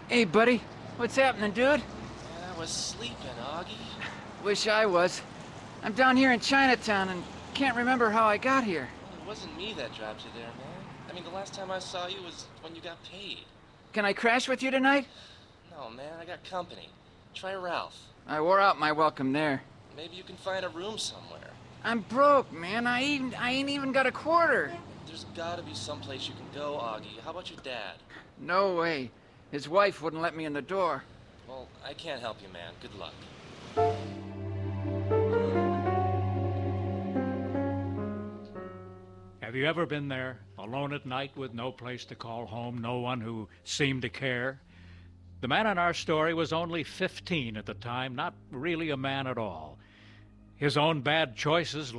Hey, buddy. What's happening, dude? Man, I was sleeping, Augie. Wish I was. I'm down here in Chinatown and can't remember how I got here. Well, it wasn't me that dropped you there, man. I mean, the last time I saw you was when you got paid. Can I crash with you tonight? No, man, I got company. Try Ralph. I wore out my welcome there. Maybe you can find a room somewhere. I'm broke, man. I ain't even got a quarter. There's gotta be someplace you can go, Augie. How about your dad? No way. His wife wouldn't let me in the door. Well, I can't help you, man. Good luck. Have you ever been there, alone at night with no place to call home, no one who seemed to care? The man in our story was only 15 at the time, not really a man at all. His own bad choices